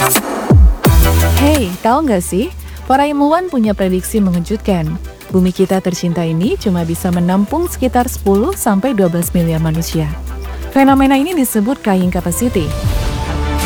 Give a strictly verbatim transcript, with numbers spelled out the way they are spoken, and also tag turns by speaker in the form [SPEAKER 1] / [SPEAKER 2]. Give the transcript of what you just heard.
[SPEAKER 1] Hey, tahu nggak sih? Para ilmuwan punya prediksi mengejutkan. Bumi kita tercinta ini cuma bisa menampung sekitar sepuluh sampai dua belas miliar manusia. Fenomena ini disebut carrying capacity.